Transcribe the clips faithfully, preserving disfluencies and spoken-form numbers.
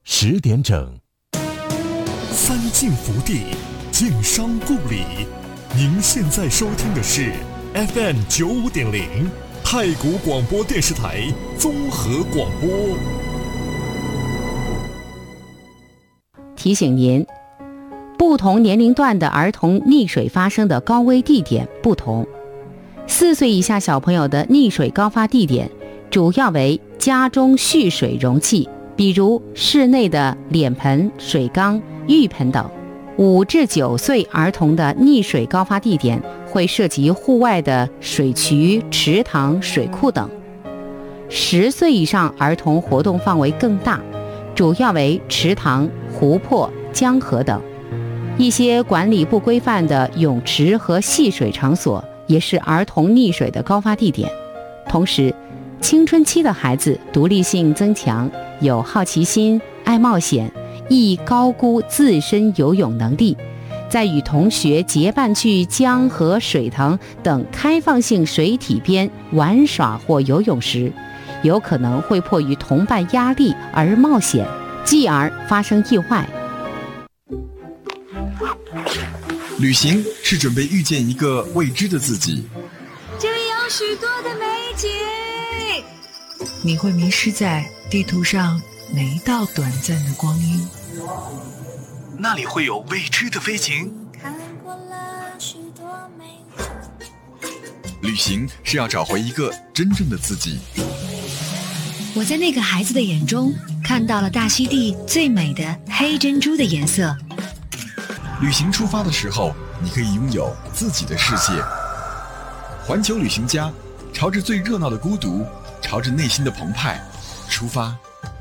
十点整。 三晋福地，晋商故里。您现在收听的是 F M 九五点零太谷广播电视台综合广播。 提醒您，不同年龄段的儿童溺水发生的高危地点不同。四岁以下小朋友的溺水高发地点主要为家中蓄水容器，比如室内的脸盆、水缸、浴盆等。五至九岁儿童的溺水高发地点会涉及户外的水渠、池塘、水库等。十岁以上儿童活动范围更大，主要为池塘、湖泊、江河等。一些管理不规范的泳池和戏水场所也是儿童溺水的高发地点。同时，青春期的孩子独立性增强，有好奇心、爱冒险，易高估自身游泳能力，在与同学结伴去江河、水塘等开放性水体边玩耍或游泳时，有可能会迫于同伴压力而冒险，继而发生意外。 旅行是准备遇见一个未知的自己， 这里有许多的美景， 你会迷失在地图上每一道短暂的光阴， 那里会有未知的飞行。 看过了许多美景， 旅行是要找回一个真正的自己。 我在那个孩子的眼中看到了大溪地最美的黑珍珠的颜色。 旅行出发的时候，你可以拥有自己的世界。环球旅行家，朝着最热闹的孤独，朝着内心的澎湃出发。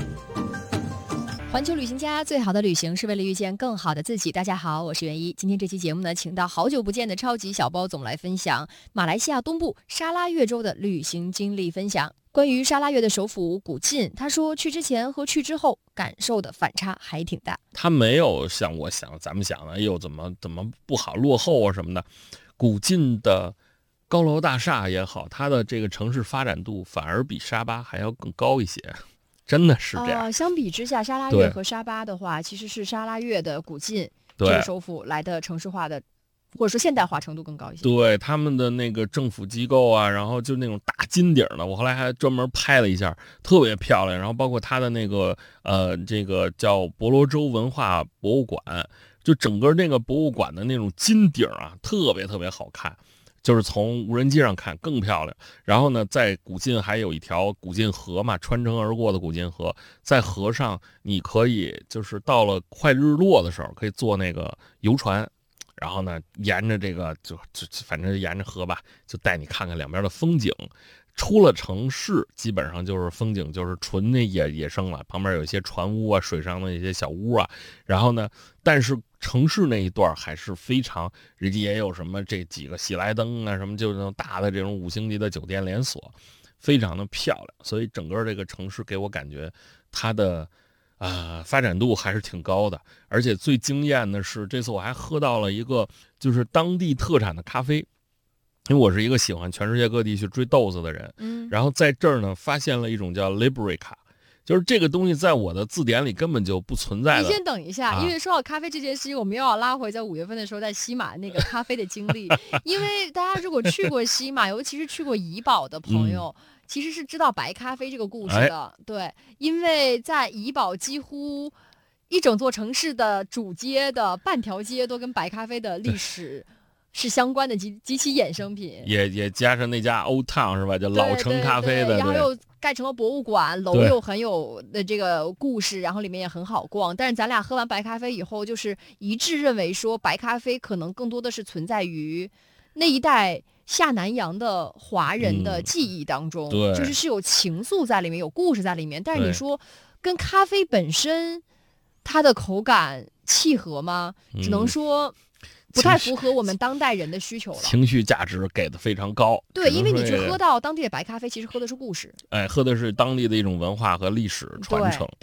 环球旅行家，最好的旅行是为了遇见更好的自己。大家好，我是袁一。今天这期节目呢，请到好久不见的超级小包总来分享马来西亚东部沙拉越州的旅行经历分享。关于沙拉越的首府古晋，他说去之前和去之后感受的反差还挺大。 他没有像我想咱们想的，哎呦怎么怎么不好落后啊什么的。古晋的高楼大厦也好，它的这个城市发展度反而比沙巴还要更高一些。真的是这样、 呃、相比之下，沙拉越和沙巴的话，其实是沙拉越的古晋这个首府来的城市化的或者说现代化程度更高一些。 对，他们的那个政府机构啊，然后就那种大金顶的，我后来还专门拍了一下，特别漂亮。然后包括它的那个呃这个叫婆罗洲文化博物馆，就整个那个博物馆的那种金顶啊，特别特别好看。就是从无人机上看更漂亮。然后呢，在古晋还有一条古晋河嘛，穿城而过的古晋河，在河上你可以就是到了快日落的时候，可以坐那个游船，然后呢，沿着这个就就反正沿着河吧，就带你看看两边的风景。出了城市，基本上就是风景就是纯的野野生了，旁边有一些船屋啊，水上的一些小屋啊。然后呢，但是城市那一段还是非常，人家也有什么这几个喜来登啊，什么就是那种大的这种五星级的酒店连锁，非常的漂亮。所以整个这个城市给我感觉它的啊、呃、发展度还是挺高的。而且最惊艳的是，这次我还喝到了一个就是当地特产的咖啡。因为我是一个喜欢全世界各地去追豆子的人，嗯，然后在这儿呢发现了一种叫 Liberica， 就是这个东西在我的字典里根本就不存在的。 你先等一下， 啊、 因为说到咖啡这件事情，我们又要拉回在五月份的时候在西马那个咖啡的经历。因为大家如果去过西马，尤其是去过怡保的朋友，嗯、其实是知道白咖啡这个故事的。哎、对，因为在怡保几乎一整座城市的主街的半条街都跟白咖啡的历史。是相关的及及其衍生品， 也也加上那家 Old Town 是吧？就老城咖啡的， 对对对，然后又盖成了博物馆，楼又很有的这个故事，然后里面也很好逛。但是咱俩喝完白咖啡以后，就是一致认为说，白咖啡可能更多的是存在于那一代下南洋的华人的记忆当中， 嗯、 就是是有情愫在里面，有故事在里面。但是你说跟咖啡本身它的口感契合吗？ 嗯、 只能说。不太符合我们当代人的需求了， 情绪价值给的非常高。 对，因为你去喝到当地的白咖啡，其实喝的是故事， 哎，喝的是当地的一种文化和历史传承。 对，对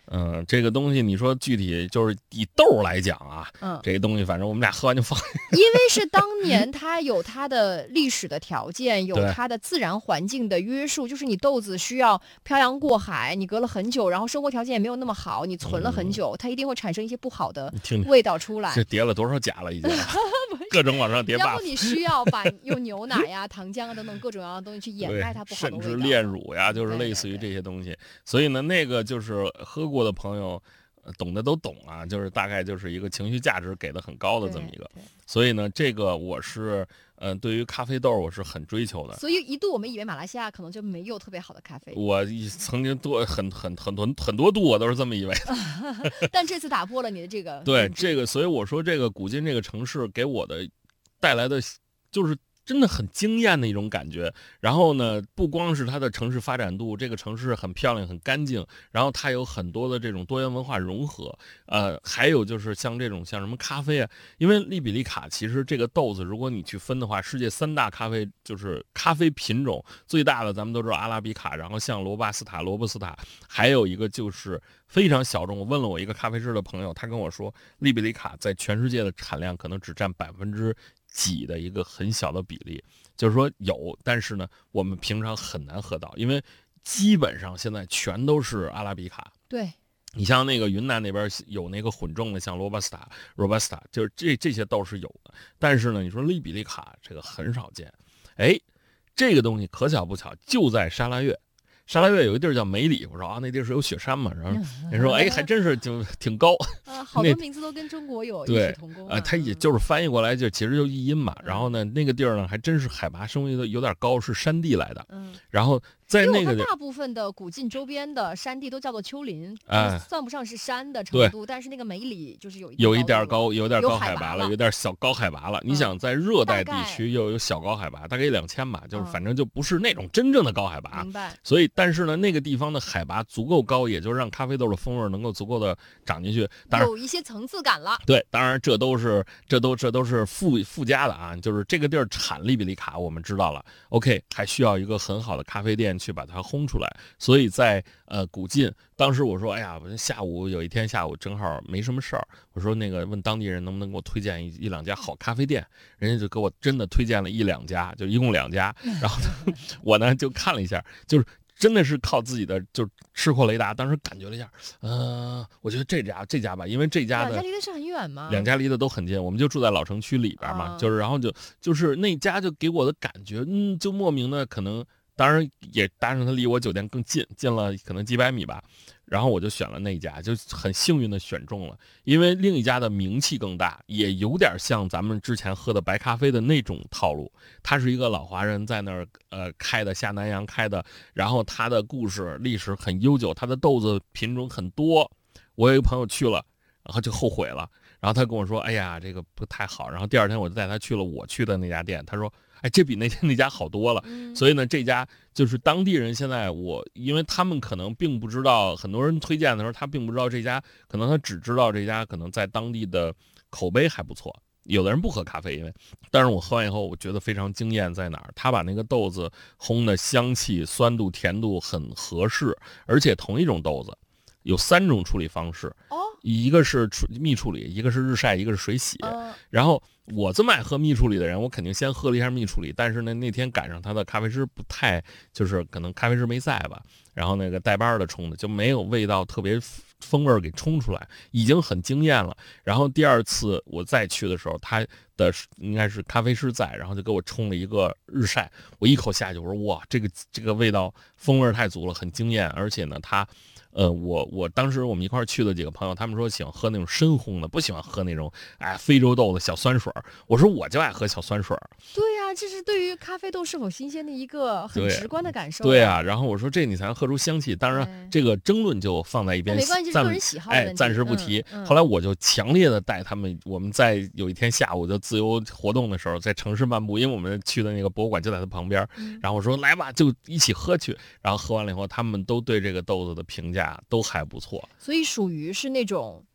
嗯，这个东西你说具体就是以豆来讲啊， 嗯， 这个东西反正我们俩喝完就放。 因为是当年它有它的历史的条件，有对它的自然环境的约束，就是你豆子需要漂洋过海，你隔了很久，然后生活条件也没有那么好，你存了很久，它一定会产生一些不好的听听味道出来。 这叠了多少甲了已经，各种往上叠 buff。 然后你需要把用牛奶呀、糖浆啊等等各种各样的东西去掩盖它不好的味道。 甚至炼乳呀，就是对类似于对这些东西。所以呢，那个就是喝过的朋友。呃懂的都懂啊，就是大概就是一个情绪价值给的很高的这么一个，所以呢，这个我是呃对于咖啡豆我是很追求的。 所以一度我们以为马来西亚可能就没有特别好的咖啡， 我曾经多很很很多很多度我都是这么以为的， 但这次打破了你的这个对这个，所以我说这个古晋这个城市给我的带来的就是真的很惊艳的一种感觉。然后呢，不光是它的城市发展度，这个城市很漂亮很干净，然后它有很多的这种多元文化融合，呃，还有就是像这种像什么咖啡啊，因为利比里卡其实这个豆子，如果你去分的话，世界三大咖啡就是咖啡品种最大的，咱们都知道阿拉比卡，然后像罗巴斯塔、罗布斯塔，还有一个就是非常小众。我问了我一个咖啡师的朋友，他跟我说，利比里卡在全世界的产量可能只占百分之几的一个很小的比例，就是说有，但是呢，我们平常很难喝到，因为基本上现在全都是阿拉比卡。 对。 你像那个云南那边有那个混种的，像罗巴斯塔、罗巴斯塔，就是这这些豆是有的，但是呢，你说利比里卡这个很少见。哎，这个东西可巧不巧，就在沙拉越。沙拉越有一地儿叫梅里，我说啊，那地儿是有雪山嘛？然后人说，哎，还真是就挺高。 啊，好多名字都跟中国有异曲同工啊。它也就是翻译过来就其实就译音嘛。 嗯、 然后呢，那个地儿呢还真是海拔稍微的有点高，是山地来的。 嗯。 然后在那个大部分的古晋周边的山地都叫做丘陵， 哎， 算不上是山的程度，但是那个梅里就是有一有一点高，有点高海拔了，有点小高海拔了。 嗯、 你想在热带地区又有小高海拔，大概一两千吧，就是反正就不是那种真正的高海拔。 明白。 所以，但是呢，那个地方的海拔足够高，也就让咖啡豆的风味能够足够的长进去，当然有一些层次感了。 对，当然这都是这都这都是附附加的啊，就是这个地儿产利比里卡，我们知道了。OK， 还需要一个很好的咖啡店去把它烘出来。所以在呃古晋，当时我说，哎呀，下午有一天下午正好没什么事儿，我说那个问当地人能不能给我推荐一一两家好咖啡店，人家就给我真的推荐了一两家，就一共两家。然后呢我呢就看了一下，就是真的是靠自己的就吃货雷达，当时感觉了一下，呃，我觉得这家这家吧，因为这家的两家离得是很远吗？ 两家离得都很近，我们就住在老城区里边嘛， 啊、 就是然后就就是那家就给我的感觉，嗯，就莫名的可能。当然也搭上它离我酒店更近，近了可能几百米吧，然后我就选了那家，就很幸运的选中了，因为另一家的名气更大，也有点像咱们之前喝的白咖啡的那种套路。他是一个老华人在那儿呃开的，下南洋开的，然后他的故事历史很悠久，他的豆子品种很多。我有一个朋友去了，然后就后悔了，然后他跟我说，哎呀，这个不太好。然后第二天我就带他去了我去的那家店，他说，哎，这比那天那家好多了。 嗯、 所以呢，这家就是当地人现在我，因为他们可能并不知道，很多人推荐的时候，他并不知道这家，可能他只知道这家可能在当地的口碑还不错。有的人不喝咖啡，因为，但是我喝完以后，我觉得非常惊艳在哪儿？他把那个豆子烘的香气、酸度、甜度很合适，而且同一种豆子有三种处理方式。 哦。 一个是处蜜处理，一个是日晒，一个是水洗。 呃、 然后我这么爱喝蜜处理的人，我肯定先喝了一下蜜处理。但是呢，那天赶上他的咖啡师不太，就是可能咖啡师没在吧，然后那个带班的冲的就没有味道特别风味给冲出来，已经很惊艳了。然后第二次我再去的时候，他的应该是咖啡师在，然后就给我冲了一个日晒，我一口下去，我说哇，这个这个味道风味太足了，很惊艳。而且呢，他。呃，我我当时我们一块儿去的几个朋友，他们说喜欢喝那种深烘的，不喜欢喝那种哎非洲豆的小酸水儿。我说我就爱喝小酸水儿。 对呀、啊，这是对于咖啡豆是否新鲜的一个很直观的感受、啊。 对呀、啊，然后我说这你才能喝出香气。当然，这个争论就放在一边， 没关系， 暂个人喜好的问题哎暂时不提、 嗯嗯。 后来我就强烈的带他们，我们在有一天下午就自由活动的时候，在城市漫步，因为我们去的那个博物馆就在他旁边。 嗯、 然后我说来吧，就一起喝去。然后喝完了以后，他们都对这个豆子的评价都还不错。 所以属于是那种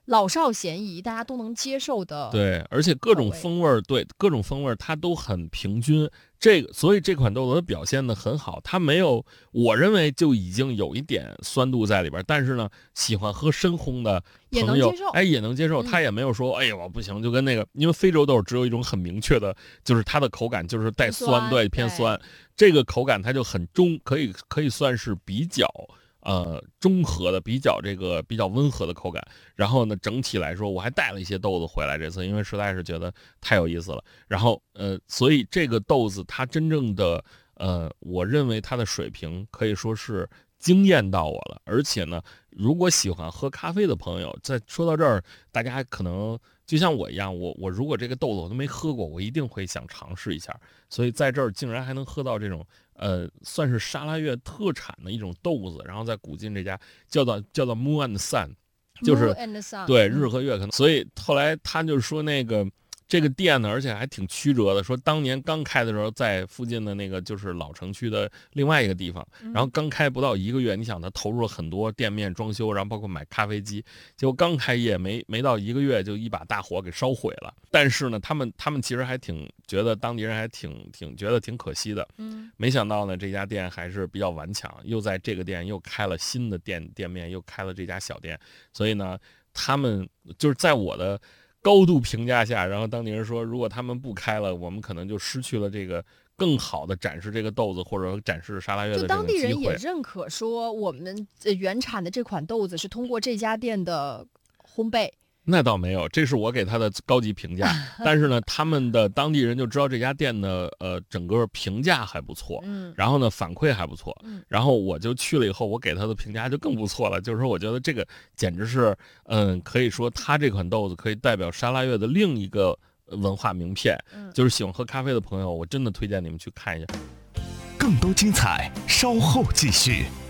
老少咸宜，大家都能接受的。 对，而且各种口味风味儿，对各种风味儿它都很平均。这个，所以这款豆子它表现的很好，它没有，我认为就已经有一点酸度在里边儿。但是呢，喜欢喝深烘的也能朋友接受， 哎，也能接受。 嗯他也没有说，哎呀，我不行，就跟那个，因为非洲豆只有一种很明确的，就是它的口感就是带酸， 酸对，偏对酸。这个口感它就很中，可以可以算是比较。呃，中和的比较这个比较温和的口感，然后呢，整体来说我还带了一些豆子回来这次，因为实在是觉得太有意思了。然后呃，所以这个豆子它真正的呃，我认为它的水平可以说是惊艳到我了。而且呢，如果喜欢喝咖啡的朋友，在说到这儿，大家可能就像我一样，我我如果这个豆子我都没喝过，我一定会想尝试一下。所以在这儿竟然还能喝到这种。呃，算是沙拉越特产的一种豆子，然后在古晋这家叫做叫做 Moon and Sun， 就是 Moon and Sun， 对嗯日和月可能，所以后来他就说那个这个店呢，而且还挺曲折的，说当年刚开的时候在附近的那个就是老城区的另外一个地方， 嗯然后刚开不到一个月，你想他投入了很多店面装修，然后包括买咖啡机，结果刚开业没没到一个月就一把大火给烧毁了。但是呢，他们他们其实还挺觉得当地人还挺挺觉得挺可惜的， 嗯， 没想到呢这家店还是比较顽强，又在这个店又开了新的店店面，又开了这家小店，所以呢，他们就是在我的高度评价下，然后当地人说，如果他们不开了，我们可能就失去了这个更好的展示这个豆子或者展示沙拉越的就这种机当地人也会。 认可说我们呃原产的这款豆子是通过这家店的烘焙。 那倒没有，这是我给他的高级评价。但是呢，他们的当地人就知道这家店的呃整个评价还不错， 嗯然后呢反馈还不错， 嗯然后我就去了以后，我给他的评价就更不错了，就是说我觉得这个简直是嗯，可以说他这款豆子可以代表沙拉越的另一个文化名片， 嗯就是喜欢喝咖啡的朋友，我真的推荐你们去看一下。 更多精彩，稍后继续。